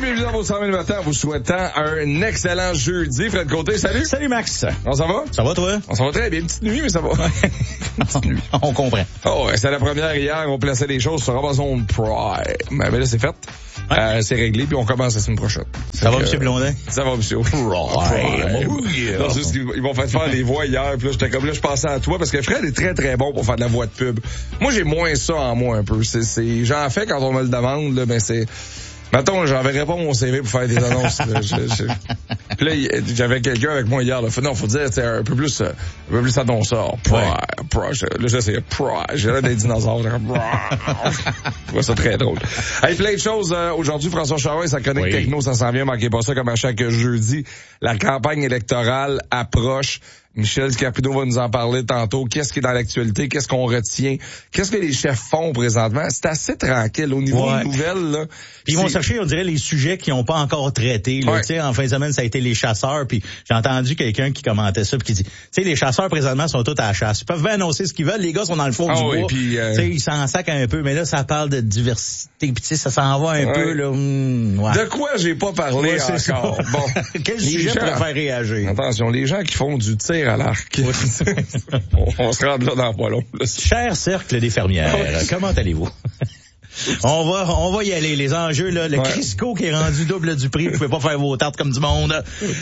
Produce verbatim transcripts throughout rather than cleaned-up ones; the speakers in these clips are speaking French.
bienvenue dans vos cent mille matins en vous souhaitant un excellent jeudi. Fred Côté, salut. Salut Max. On s'en va? Ça va toi? On s'en va très bien. Petite nuit, mais ça va. Petite nuit. On comprend. Oh, ouais, c'est la première hier. On plaçait les choses sur Amazon Prime. Mais là, c'est fait. Ouais. Euh, c'est réglé, puis on commence la semaine prochaine. Ça va, euh, M. Blondin? Ça va, M. Prime. Oh, yeah. Non, juste, ils vont faire faire les voix hier, puis là, j'étais comme là, je pensais à toi, parce que Fred est très, très bon pour faire de la voix de pub. Moi, j'ai moins ça en moi un peu. C'est, c'est, j'en fais quand on me le demande, là, mais c'est... Mettons, j'enverrais pas mon C V pour faire des annonces. Là. Je, je... Puis là, j'avais quelqu'un avec moi hier. Là. Non, faut dire, c'est un peu plus, un peu plus annonceur. Pro, ouais. pro, là, j'essayais pro. J'ai l'air des dinosaures. Je trouve ça très drôle. Hey, plein de choses euh, aujourd'hui. François Charon et sa chronique oui. Techno, ça s'en vient. Manquez pas ça comme à chaque jeudi. La campagne électorale approche. Michel Scapino va nous en parler tantôt. Qu'est-ce qui est dans l'actualité? Qu'est-ce qu'on retient? Qu'est-ce que les chefs font présentement? C'est assez tranquille au niveau ouais. des nouvelles. Là. Puis ils vont chercher, on dirait, les sujets qui n'ont pas encore traité. Là. Ouais. En fin de semaine, ça a été les chasseurs. Puis j'ai entendu quelqu'un qui commentait ça puis qui dit, tu sais, les chasseurs présentement sont tous à la chasse. Ils peuvent bien annoncer ce qu'ils veulent. Les gars sont dans le fond ah du oui, bois. Puis, euh... ils s'en sacent un peu. Mais là, ça parle de diversité. Puis ça s'en va un ouais. peu. Là. Mmh, ouais. De quoi j'ai pas parlé ouais, encore? Bon. Quel sujet gens... pourrait faire réagir? Attention, les gens qui font du tir à l'arc. on, on se rend là dans pas long. Là. Cher cercle des fermières, comment allez-vous? On va, on va y aller. Les enjeux, là, le ouais. Crisco qui est rendu double du prix. Vous pouvez pas faire vos tartes comme du monde.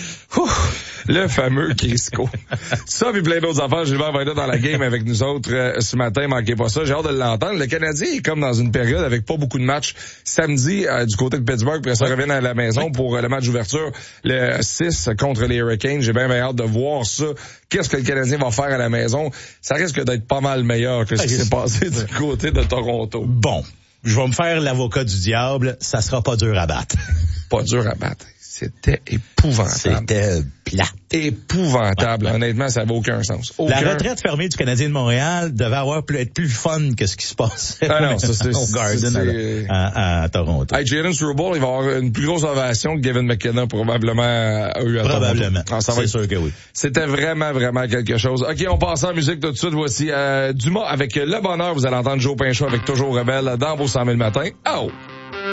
Ouf, le fameux Crisco. Ça, puis plein d'autres affaires. Gilbert va être dans la game avec nous autres euh, ce matin. Manquez pas ça. J'ai hâte de l'entendre. Le Canadien est comme dans une période avec pas beaucoup de matchs. Samedi, euh, du côté de Pittsburgh, puis ça revient à la maison pour euh, le match d'ouverture. Le six contre les Hurricanes. J'ai bien, bien hâte de voir ça. Qu'est-ce que le Canadien va faire à la maison? Ça risque d'être pas mal meilleur que ce qui s'est passé du côté de Toronto. Bon. Je vais me faire l'avocat du diable, ça sera pas dur à battre. Pas dur à battre. C'était épouvantable. C'était plat. Épouvantable. Ouais, ouais. Honnêtement, ça n'a aucun sens. Aucun... La retraite fermée du Canadien de Montréal devait avoir pu être plus fun que ce qui se passe ah non, ça, c'est, au Garden à, à, à Toronto. Hey, Jalen Struble, il va avoir une plus grosse ovation que Gavin McKenna probablement a eu à probablement. Toronto. Ah, c'est être... sûr que oui. C'était vraiment, vraiment quelque chose. OK, on passe en musique tout de suite. Voici euh, Dumas avec Le Bonheur. Vous allez entendre Joe Pinchot avec Toujours Rebelle dans vos cent mille matins. Oh!